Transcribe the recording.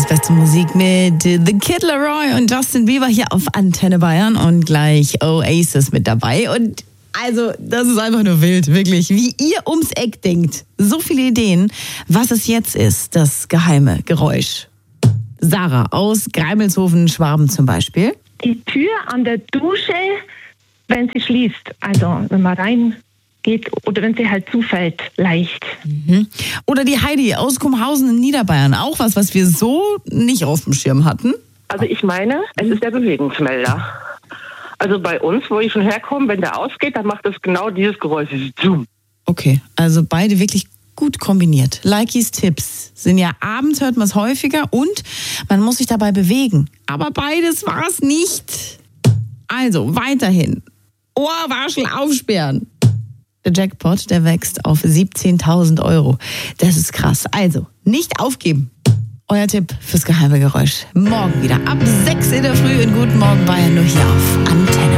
Deutschlands beste Musik mit The Kid Laroi und Justin Bieber hier auf Antenne Bayern und gleich Oasis mit dabei. Und also, das ist einfach nur wild, wirklich, wie ihr ums Eck denkt. So viele Ideen, was es jetzt ist, das geheime Geräusch. Sarah aus Greimelshofen, Schwaben zum Beispiel. Die Tür an der Dusche, wenn sie schließt, also wenn man reingeht oder wenn sie halt zufällt, leicht. Oder die Heidi aus Kumhausen in Niederbayern, auch was wir so nicht auf dem Schirm hatten. Also ich meine, es ist der Bewegungsmelder. Also bei uns, wo ich schon herkomme, wenn der ausgeht, dann macht es genau dieses Geräusch. Zoom. Okay, also beide wirklich gut kombiniert. Likes Tipps sind ja abends hört man es häufiger und man muss sich dabei bewegen. Aber beides war es nicht. Also weiterhin. Ohrwaschel aufsperren. Der Jackpot, der wächst auf 17.000 €. Das ist krass. Also, nicht aufgeben. Euer Tipp fürs geheime Geräusch. Morgen wieder ab 6 in der Früh in Guten Morgen Bayern, nur hier auf Antenne.